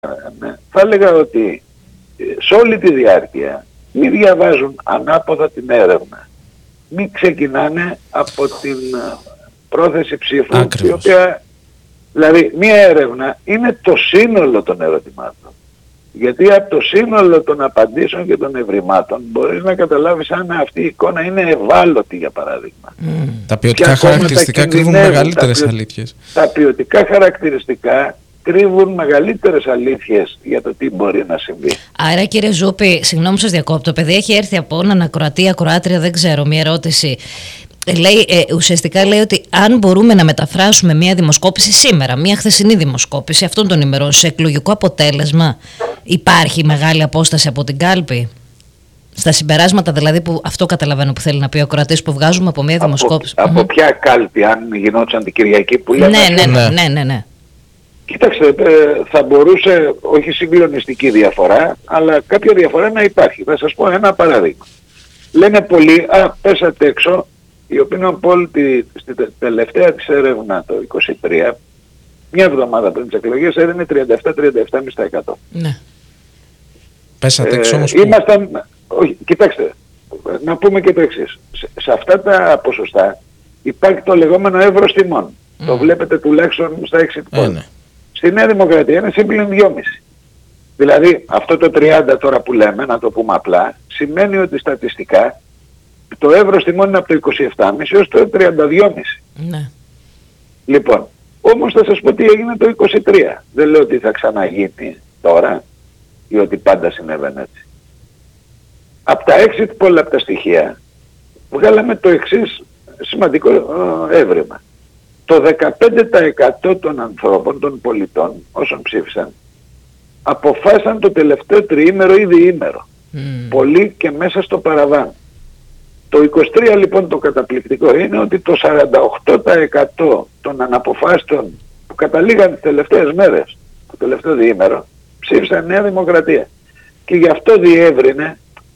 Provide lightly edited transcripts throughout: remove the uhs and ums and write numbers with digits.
θα έλεγα ότι σε όλη τη διάρκεια μην διαβάζουν ανάποδα την έρευνα. Μην ξεκινάνε από την πρόθεση ψήφου, Ακριβώς. η οποία, δηλαδή μία έρευνα είναι το σύνολο των ερωτημάτων. Γιατί από το σύνολο των απαντήσεων και των ευρημάτων μπορείς να καταλάβεις αν αυτή η εικόνα είναι ευάλωτη, για παράδειγμα. Τα ποιοτικά χαρακτηριστικά κρύβουν μεγαλύτερες αλήθειες. Τα ποιοτικά χαρακτηριστικά κρύβουν μεγαλύτερες αλήθειες για το τι μπορεί να συμβεί. Άρα, κύριε Ζούπη, συγγνώμη σας διακόπτω, παιδί έχει έρθει από έναν ακροατή, ακροάτρια, δεν ξέρω, μια ερώτηση. Ουσιαστικά λέει ότι αν μπορούμε να μεταφράσουμε μια δημοσκόπηση σήμερα, μια χθεσινή δημοσκόπηση αυτών των ημερών, σε εκλογικό αποτέλεσμα, υπάρχει μεγάλη απόσταση από την κάλπη? Στα συμπεράσματα δηλαδή, που αυτό καταλαβαίνω που θέλει να πει ο ακροατής, που βγάζουμε από μια δημοσκόπηση. Από ποια κάλπη, αν γινόταν την Κυριακή που λέμε? Ναι. Κοίταξτε, θα μπορούσε, όχι συγκλονιστική διαφορά, αλλά κάποια διαφορά να υπάρχει. Θα σας πω ένα παράδειγμα. Λένε πολλοί, πέσατε έξω. Η opinion poll στη τελευταία της έρευνα το 23, μια εβδομάδα πριν τις εκλογές, έδινε 37-37,5%. Ναι. Πέσατε έξω όμως. Όχι, κοιτάξτε, να πούμε και το εξής. Σε αυτά τα ποσοστά υπάρχει το λεγόμενο εύρος τιμών. Το βλέπετε τουλάχιστον στα exit poll. Ναι. Στη Νέα Δημοκρατία είναι σύμπλην 2,5. Δηλαδή αυτό το 30 τώρα που λέμε, να το πούμε απλά, σημαίνει ότι στατιστικά το εύρος τιμών είναι από το 27,5 έως το 32,5. Ναι. Λοιπόν, όμως θα σας πω τι έγινε το 23. Δεν λέω ότι θα ξαναγίνει τώρα ή ότι πάντα συνέβαινε έτσι. Από τα exit poll, από τα στοιχεία, βγάλαμε το εξής σημαντικό έβριμα. Το 15% των ανθρώπων, των πολιτών, όσων ψήφισαν, αποφάσισαν το τελευταίο τριήμερο ή διήμερο. Πολλοί και μέσα στο παραβάν. Το 23 λοιπόν το καταπληκτικό είναι ότι το 48% των αναποφάσεων που καταλήγαν τις τελευταίες μέρες, το τελευταίο διήμερο, ψήφισαν Νέα Δημοκρατία. Και γι' αυτό διεύρυνε,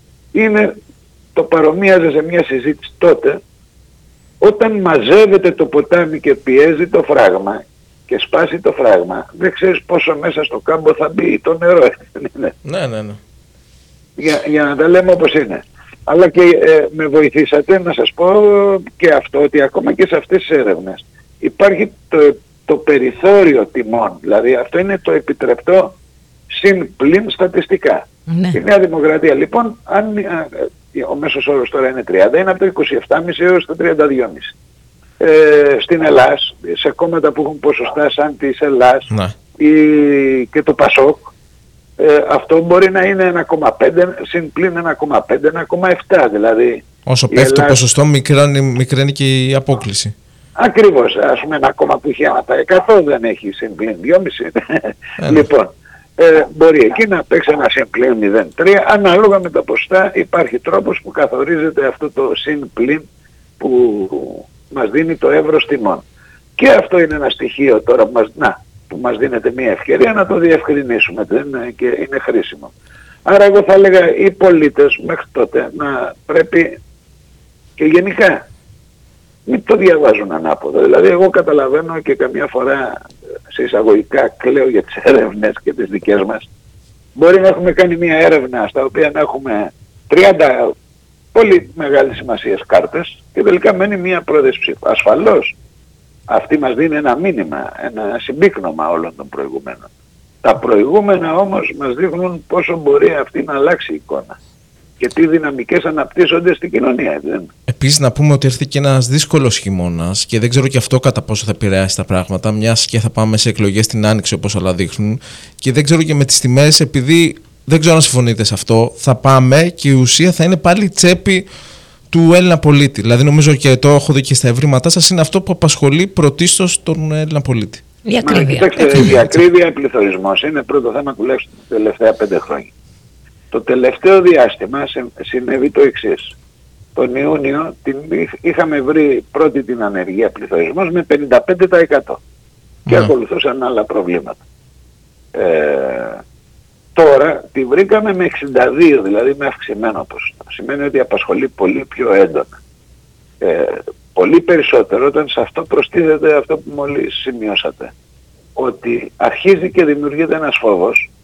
το παρομοίαζε σε μια συζήτηση τότε, όταν μαζεύεται το ποτάμι και πιέζει το φράγμα και σπάσει το φράγμα, δεν ξέρεις πόσο μέσα στο κάμπο θα μπει το νερό. Ναι. Για να τα λέμε όπως είναι. Αλλά και με βοηθήσατε να σας πω και αυτό, ότι ακόμα και σε αυτές τις έρευνες υπάρχει το περιθώριο τιμών. Δηλαδή αυτό είναι το επιτρεπτό συν πλην στατιστικά. Ναι. Η Νέα Δημοκρατία λοιπόν, αν ο μέσος όρος τώρα είναι 30, είναι από το 27,5 έως το 32,5. Στην Ελλάς, σε κόμματα που έχουν ποσοστά σαν της Ελλάς και το Πασόκ, αυτό μπορεί να είναι 1,5 συν πλην 1,5, 1,7 δηλαδή. Όσο πέφτει το ποσοστό μικραίνει και η απόκληση. Ακριβώς, ας πούμε ένα κόμμα που έχει 1% δεν έχει συν πλην 2,5. Λοιπόν, μπορεί εκεί να παίξει ένα συν πλην 0,3, ανάλογα με τα ποσοστά υπάρχει τρόπος που καθορίζεται αυτό το συν πλην που μας δίνει το εύρος τιμών. Και αυτό είναι ένα στοιχείο τώρα που μας δίνεται μια ευκαιρία να το διευκρινίσουμε και είναι χρήσιμο. Άρα εγώ θα έλεγα οι πολίτες μέχρι τότε να πρέπει και γενικά μην το διαβάζουν ανάποδα. Δηλαδή εγώ καταλαβαίνω και καμιά φορά σε εισαγωγικά κλαίω για τις έρευνες και τις δικές μας. Μπορεί να έχουμε κάνει μια έρευνα στα οποία να έχουμε 30 πολύ μεγάλες σημασίες κάρτες και τελικά μένει μια πρόοδες ψήφου. Ασφαλώς αυτή μας δίνει ένα μήνυμα, ένα συμπίκνωμα όλων των προηγουμένων. Τα προηγούμενα όμως μας δείχνουν πόσο μπορεί αυτή να αλλάξει η εικόνα και τι δυναμικές αναπτύσσονται στην κοινωνία. Επίσης να πούμε ότι έρθει και ένας δύσκολος χειμώνας και δεν ξέρω και αυτό κατά πόσο θα επηρεάσει τα πράγματα, μιας και θα πάμε σε εκλογές την Άνοιξη όπως όλα δείχνουν, και δεν ξέρω και με τις τιμές, επειδή δεν ξέρω αν συμφωνείτε σε αυτό, θα πάμε και η ουσία θα είναι πάλι τσέπη του Έλληνα πολίτη. Δηλαδή νομίζω και το έχω δει και στα ευρήματά σας, είναι αυτό που απασχολεί πρωτίστως τον Έλληνα πολίτη. Η ακρίβεια. Κοιτάξτε, η ακρίβεια, πληθωρισμός είναι πρώτο θέμα τουλάχιστον τα τελευταία 5 χρόνια. Το τελευταίο διάστημα συνέβη το εξής. Τον Ιούνιο είχαμε βρει πρώτη την ανεργία πληθωρισμός με 55% και ακολουθούσαν άλλα προβλήματα. Τώρα τη βρήκαμε με 62, δηλαδή με αυξημένο ποσοστό. Σημαίνει ότι απασχολεί πολύ πιο έντονα. Πολύ περισσότερο όταν σε αυτό προστίθεται αυτό που μόλις σημειώσατε. ότι αρχίζει και δημιουργείται ένας φόβος